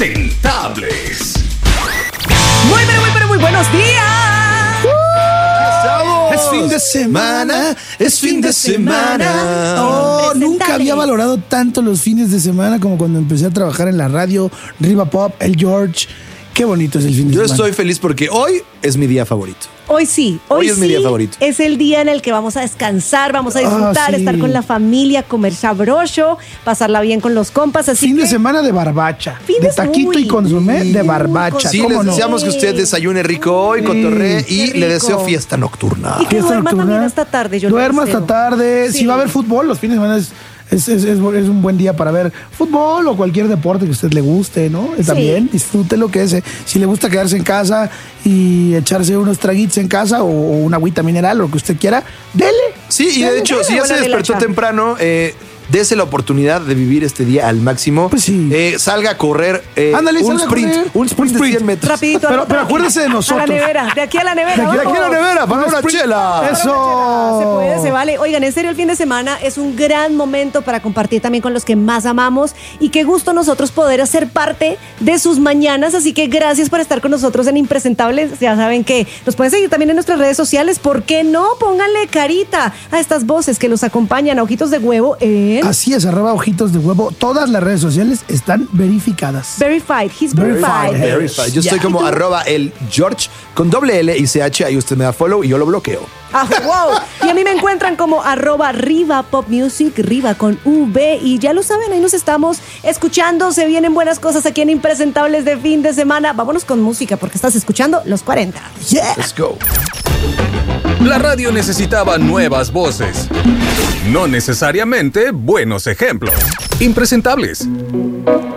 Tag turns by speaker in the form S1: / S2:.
S1: Impresentables.
S2: Muy buenos días.
S3: Es fin de semana, es fin de semana. Oh, nunca había valorado tanto los fines de semana como cuando empecé a trabajar en la radio, Riva Pop, el George. Qué bonito es el fin de semana.
S4: Yo estoy feliz porque hoy es mi día favorito.
S2: Hoy sí,
S4: Hoy es mi día favorito.
S2: Es el día en el que vamos a descansar, vamos a disfrutar,
S3: sí.
S2: estar con la familia, comer sabroso, pasarla bien con los compas. Así
S3: Fin
S2: que
S3: de semana de barbacha.
S2: Fin de-
S3: De taquito
S2: uy,
S3: y consomé de barbacha.
S4: Sí,
S3: ¿Cómo
S4: les
S3: no?
S4: deseamos que usted desayune rico hoy, cotorree y
S2: qué
S4: le
S2: rico.
S4: deseo fiesta nocturna.
S2: Y que
S3: Fiesta
S2: duerma
S3: nocturna.
S2: también hasta tarde. Yo le
S3: Duerma
S2: deseo.
S3: hasta tarde.
S2: Sí.
S3: Si va a haber fútbol, los fines de semana es un buen día para ver fútbol o cualquier deporte que a usted le guste, ¿no? También disfrute lo que es. Si le gusta quedarse en casa y echarse unos traguitos en casa o una agüita mineral o lo que usted quiera, dele.
S4: Sí, y de hecho, si ya se
S2: buena
S4: despertó
S2: relacha.
S4: temprano, dese la oportunidad de vivir este día al máximo.
S3: Pues sí.
S4: Salga a correr
S3: Ándale,
S4: un
S3: salga a
S4: sprint,
S3: correr.
S4: un sprint de 100 metros.
S2: Rapidito.
S3: Pero
S2: anota.
S3: acuérdese de nosotros.
S2: A la nevera, de aquí a la nevera.
S3: De aquí a
S2: vamos.
S4: Aquí en la nevera, para una chela.
S3: Eso.
S2: Se puede, se vale. Oigan, en serio, el fin de semana es un gran momento para compartir también con los que más amamos y qué gusto nosotros poder hacer parte de sus mañanas. Así que gracias por estar con nosotros en Impresentables. Ya saben que nos pueden seguir también en nuestras redes sociales. ¿Por qué no? Pónganle carita a estas voces que los acompañan a Ojitos de Huevo en
S3: Así es, @ojitos de huevo. Todas las redes sociales están verificadas.
S2: Verified. He's verified.
S4: Yo estoy como
S2: ¿Y tú?
S4: @el George con doble L y CH. Ahí usted me da follow y yo lo bloqueo.
S2: Ah, wow. Y a mí me encuentran como @Riva Pop Music, Riva con V. Y ya lo saben, ahí nos estamos escuchando. Se vienen buenas cosas aquí en Impresentables de fin de semana. Vámonos con música porque estás escuchando Los 40.
S3: Yeah.
S4: Let's go.
S1: La radio necesitaba nuevas voces, no necesariamente buenos ejemplos. Impresentables.